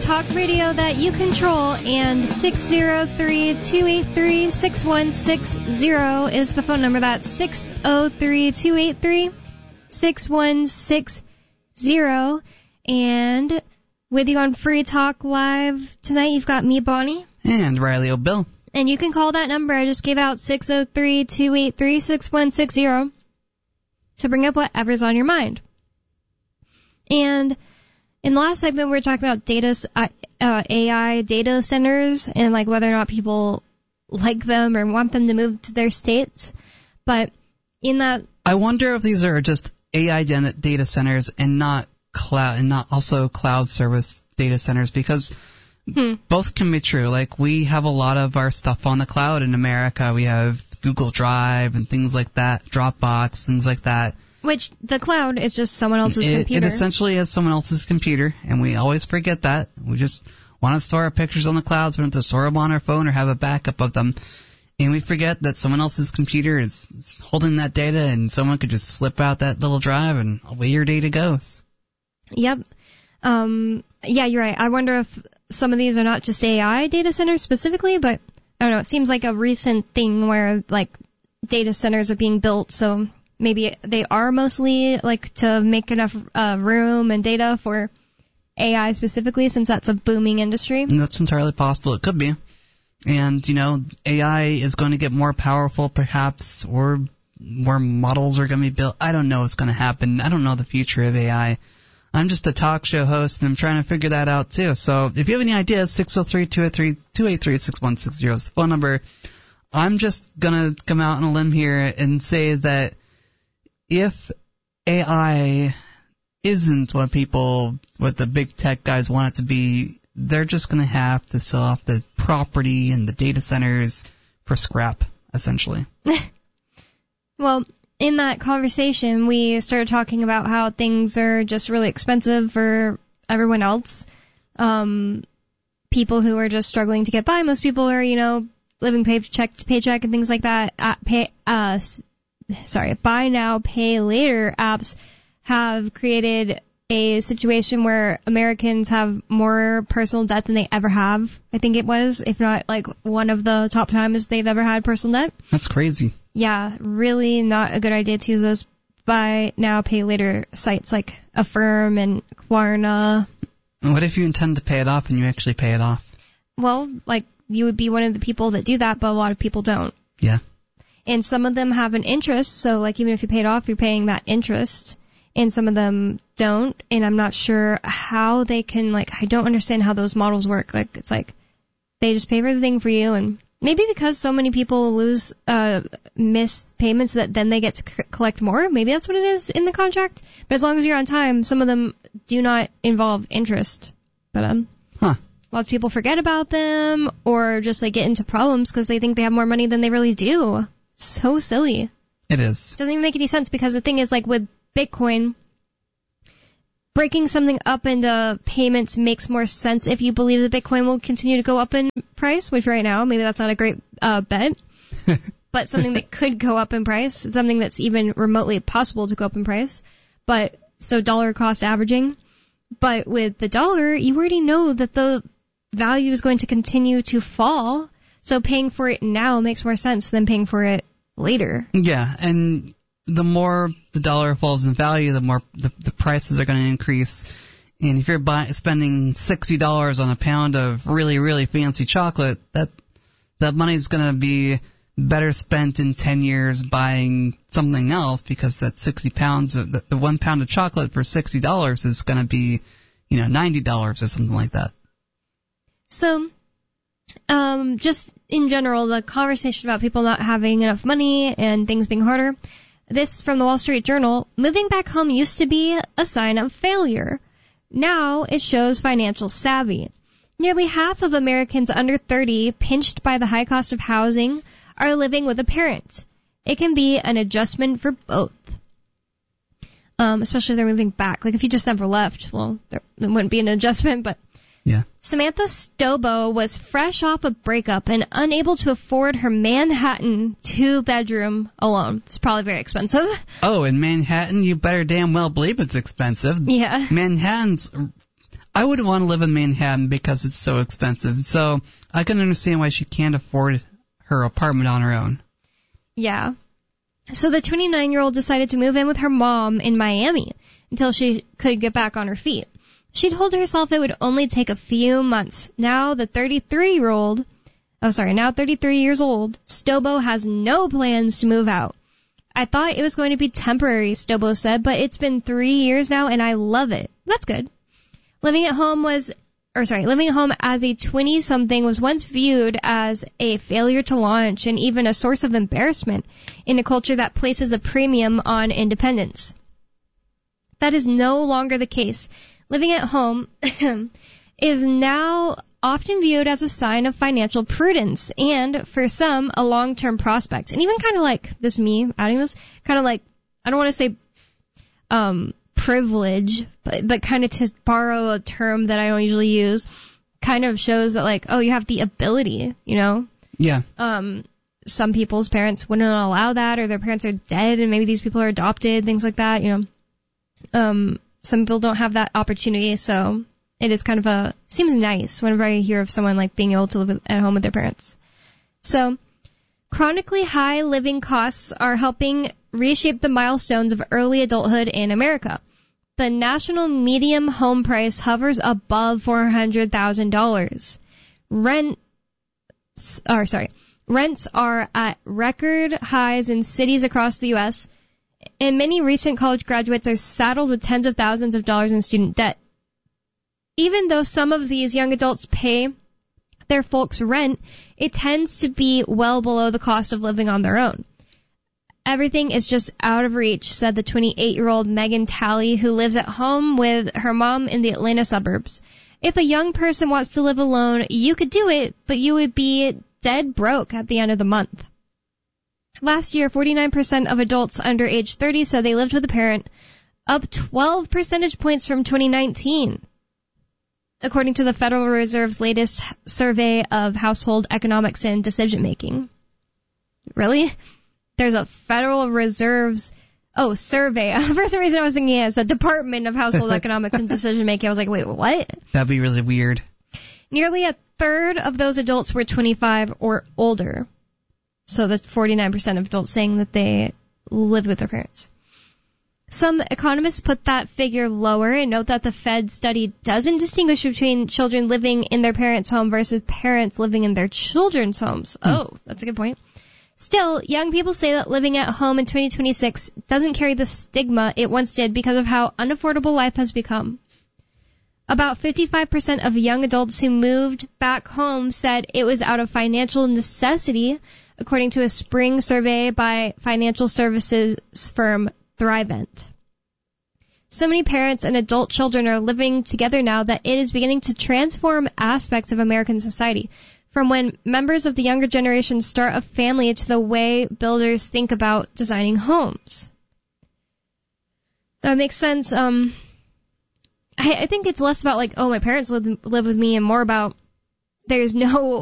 talk radio that you control, and 603-283-6160 is the phone number. That's 603-283-6160. And with you on Free Talk Live tonight, you've got me, Bonnie. And Riley O'Bill. And you can call that number I just gave out, 603-283-6160, to bring up whatever's on your mind. And in the last segment, we were talking about AI data centers and like whether or not people like them or want them to move to their states. But in that, I wonder if these are just AI data centers and not cloud, and not also cloud service data centers, because both can be true. Like, we have a lot of our stuff on the cloud in America. We have Google Drive and things like that, Dropbox, things like that. Which, the cloud is just someone else's computer. It essentially is someone else's computer, and we always forget that. We just want to store our pictures on the cloud, so we don't have to store them on our phone or have a backup of them. And we forget that someone else's computer is holding that data, and someone could just slip out that little drive, and away your data goes. Yep. Yeah, you're right. I wonder if some of these are not just AI data centers specifically, but I don't know. It seems like a recent thing where, like, data centers are being built, so maybe they are mostly like to make enough room and data for AI specifically, since that's a booming industry. And that's entirely possible. It could be. And, you know, AI is going to get more powerful perhaps, or more models are going to be built. I don't know what's going to happen. I don't know the future of AI. I'm just a talk show host, and I'm trying to figure that out too. So if you have any ideas, 603-283-6160 is the phone number. I'm just going to come out on a limb here and say that if AI isn't what the big tech guys want it to be, they're just going to have to sell off the property and the data centers for scrap, essentially. Well, in that conversation, we started talking about how things are just really expensive for everyone else. People who are just struggling to get by. Most people are, you know, living paycheck to paycheck and things like that. Buy now, pay later apps have created a situation where Americans have more personal debt than they ever have. I think it was, if not like one of the top times they've ever had personal debt. That's crazy. Yeah, really not a good idea to use those buy now, pay later sites like Affirm and Klarna. What if you intend to pay it off and you actually pay it off? Well, like, you would be one of the people that do that, but a lot of people don't. Yeah. And some of them have an interest, so like even if you pay it off, you're paying that interest. And some of them don't, and I'm not sure how they can, like, I don't understand how those models work. Like, it's like they just pay for the thing for you, and maybe because so many people miss payments that then they get to collect more. Maybe that's what it is in the contract. But as long as you're on time, some of them do not involve interest. But lots of people forget about them, or just like get into problems because they think they have more money than they really do. It's so silly. It is. It doesn't even make any sense, because the thing is, like, with Bitcoin, breaking something up into payments makes more sense if you believe that Bitcoin will continue to go up in price, which right now, maybe that's not a great bet, but something that could go up in price, something that's even remotely possible to go up in price. But so dollar cost averaging. But with the dollar, you already know that the value is going to continue to fall. So paying for it now makes more sense than paying for it later. Yeah, and the more the dollar falls in value, the more the prices are going to increase. And if you're spending $60 on a pound of really, really fancy chocolate, that money's going to be better spent in 10 years buying something else, because that 60 pounds, the 1 pound of chocolate for $60 is going to be, you know, $90 or something like that. So, just in general, the conversation about people not having enough money and things being harder. This from the Wall Street Journal: moving back home used to be a sign of failure. Now it shows financial savvy. Nearly half of Americans under 30, pinched by the high cost of housing, are living with a parent. It can be an adjustment for both. Especially if they're moving back. Like, if you just never left, well, it wouldn't be an adjustment, but... Yeah. Samantha Stobo was fresh off a breakup and unable to afford her Manhattan 2-bedroom alone. It's probably very expensive. Oh, in Manhattan, you better damn well believe it's expensive. Yeah. Manhattan's I wouldn't want to live in Manhattan because it's so expensive. So I can understand why she can't afford her apartment on her own. Yeah. So the 29-year-old decided to move in with her mom in Miami until she could get back on her feet. She told herself it would only take a few months. Now 33 years old, Stobo has no plans to move out. I thought it was going to be temporary, Stobo said, but it's been 3 years now and I love it. That's good. Living at home as a 20-something was once viewed as a failure to launch and even a source of embarrassment in a culture that places a premium on independence. That is no longer the case. Living at home is now often viewed as a sign of financial prudence and, for some, a long-term prospect. And even kind of like this, me adding this, kind of like, I don't want to say privilege, but kind of to borrow a term that I don't usually use, kind of shows that like, oh, you have the ability, you know? Yeah. Some people's parents wouldn't allow that, or their parents are dead and maybe these people are adopted, things like that, you know? Some people don't have that opportunity, so it is kind of seems nice whenever I hear of someone like being able to live at home with their parents. So, chronically high living costs are helping reshape the milestones of early adulthood in America. The national median home price hovers above $400,000. Rents are at record highs in cities across the U.S., and many recent college graduates are saddled with tens of thousands of dollars in student debt. Even though some of these young adults pay their folks' rent, it tends to be well below the cost of living on their own. Everything is just out of reach, said the 28-year-old Megan Talley, who lives at home with her mom in the Atlanta suburbs. If a young person wants to live alone, you could do it, but you would be dead broke at the end of the month. Last year, 49% of adults under age 30 said they lived with a parent, up 12 percentage points from 2019. According to the Federal Reserve's latest survey of household economics and decision-making. Really? There's a Federal Reserve's survey. For some reason I was thinking it's a Department of Household Economics and Decision-Making. I was like, wait, what? That'd be really weird. Nearly a third of those adults were 25 or older. So that's 49% of adults saying that they live with their parents. Some economists put that figure lower and note that the Fed study doesn't distinguish between children living in their parents' home versus parents living in their children's homes. Oh, that's a good point. Still, young people say that living at home in 2026 doesn't carry the stigma it once did because of how unaffordable life has become. About 55% of young adults who moved back home said it was out of financial necessity, according to a spring survey by financial services firm Thrivent. So many parents and adult children are living together now that it is beginning to transform aspects of American society, from when members of the younger generation start a family to the way builders think about designing homes. That makes sense. I think it's less about like, oh, my parents live with me, and more about there's no